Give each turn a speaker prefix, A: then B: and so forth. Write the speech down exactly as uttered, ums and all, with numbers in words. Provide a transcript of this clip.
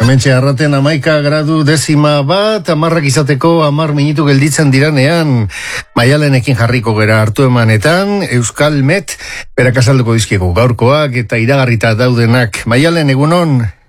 A: Hementxe arraten amaika gradu dezima bat, amarrak izateko amar minutu gelditzen diranean, Maialenekin jarriko gera hartu emanetan, Euskal Met, berak azalduko dizkigu gaurkoak eta iragarrita daudenak. Maialen, egunon?